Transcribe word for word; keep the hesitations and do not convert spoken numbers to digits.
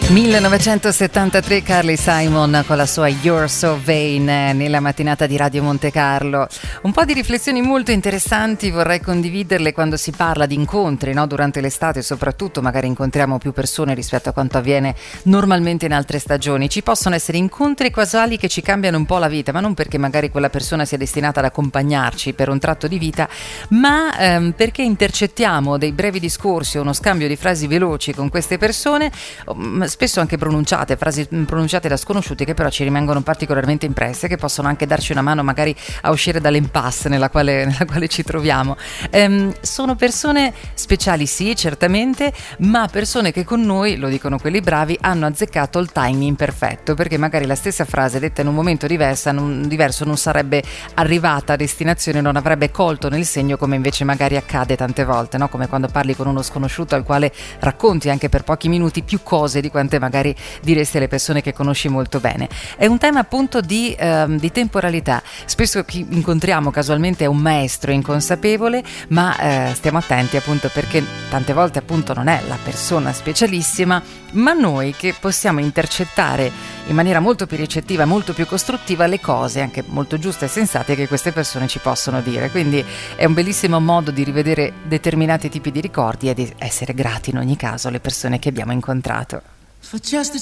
millenovecentosettantatré, Carly Simon con la sua You're So Vain nella mattinata di Radio Monte Carlo. Un po' di riflessioni molto interessanti vorrei condividerle quando si parla di incontri, no? Durante l'estate soprattutto magari incontriamo più persone rispetto a quanto avviene normalmente in altre stagioni. Ci possono essere incontri casuali che ci cambiano un po' la vita, ma non perché magari quella persona sia destinata ad accompagnarci per un tratto di vita, ma ehm, perché intercettiamo dei brevi discorsi o uno scambio di frasi veloci con queste persone, spesso anche pronunciate, frasi pronunciate da sconosciuti che però ci rimangono particolarmente impresse, che possono anche darci una mano magari a uscire dall'impasse nella quale, nella quale ci troviamo. Ehm, sono persone speciali, sì, certamente, ma persone che con noi, lo dicono quelli bravi, hanno azzeccato il timing perfetto, perché magari la stessa frase detta in un momento diverso non, diverso non sarebbe arrivata a destinazione, non avrebbe colto nel segno, come invece magari accade tante volte, no? Come quando parli con uno sconosciuto al quale racconti anche per pochi minuti più cose di quante magari diresti alle persone che conosci molto bene. È un tema appunto di, ehm, di temporalità. Spesso chi incontriamo casualmente è un maestro inconsapevole, ma eh, stiamo attenti appunto perché tante volte appunto non è la persona specialissima, ma noi che possiamo intercettare in maniera molto più ricettiva, molto più costruttiva le cose anche molto giuste e sensate che queste persone ci possono dire. Quindi è un bellissimo modo di rivedere determinati tipi di ricordi e di essere grati in ogni caso alle persone che abbiamo incontrato. For just a